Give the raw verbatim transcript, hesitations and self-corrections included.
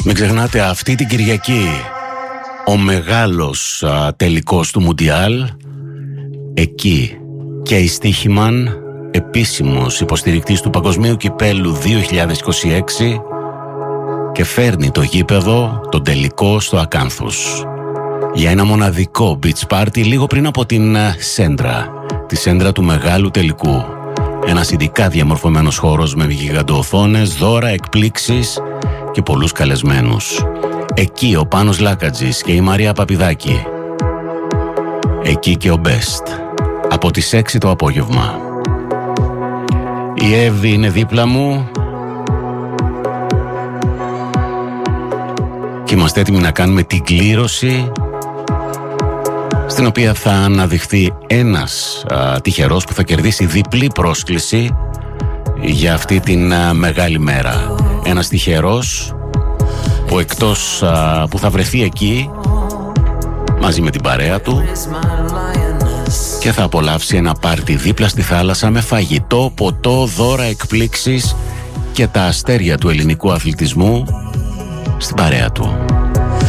Μην ξεχνάτε αυτή την Κυριακή ο μεγάλος α, τελικός του Μουντιάλ. Εκεί και η Στίχημαν, επίσημος υποστηρικτής του Παγκοσμίου Κυπέλλου δύο χιλιάδες είκοσι έξι, και φέρνει το γήπεδο, τον τελικό, στο Ακάνθους για ένα μοναδικό beach party λίγο πριν από την Σέντρα, τη Σέντρα του μεγάλου τελικού. Ένας ειδικά διαμορφωμένος χώρος με γιγαντοοθόνες, δώρα, εκπλήξεις και πολλούς καλεσμένους. Εκεί ο Πάνος Λάκατζης και η Μαρία Παπηδάκη. Εκεί και ο Best από τις έξι το απόγευμα. Η Εύη είναι δίπλα μου και είμαστε έτοιμοι να κάνουμε την κλήρωση, στην οποία θα αναδειχθεί ένας α, τυχερός που θα κερδίσει διπλή πρόσκληση για αυτή την α, μεγάλη μέρα. Ένας τυχερός που εκτός α, που θα βρεθεί εκεί μαζί με την παρέα του και θα απολαύσει ένα πάρτι δίπλα στη θάλασσα με φαγητό, ποτό, δώρα, εκπλήξεις και τα αστέρια του ελληνικού αθλητισμού στην παρέα του.